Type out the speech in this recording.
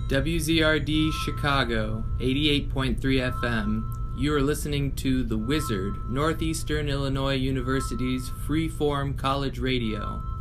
WZRD Chicago, 88.3 FM. You are listening to The Wizard, Northeastern Illinois University's free-form college radio.